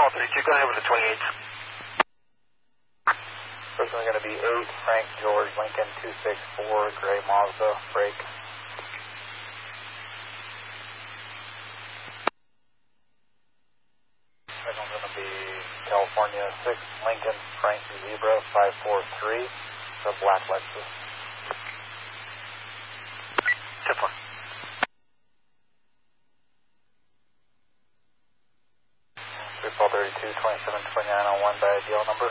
Paul 32, go ahead with the 28. First one going to be 8, Frank George Lincoln 264, gray Mazda, break. Second one's going to be California 6, Lincoln Frank Zebra 543, the black Lexus. Tip 1. Paul 32, 2729 on 1 by ideal number.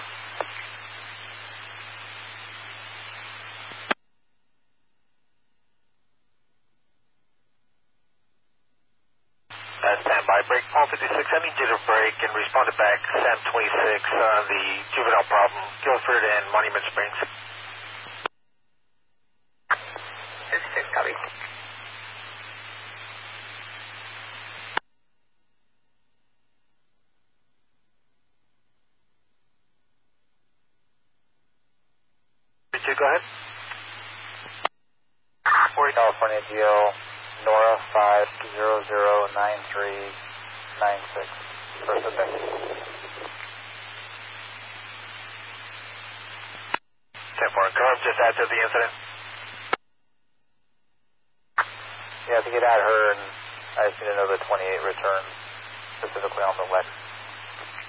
Standby. Break Paul 56. I need you to break and respond to back Sam 26 on the juvenile problem, Guilford and Monument Springs. 56, copy. Go ahead. California DL Nora 5009396. First of day. 10-4, confirm just after the incident. Yeah, if you could add her, and I just need to know the 28 return, specifically on the Lex.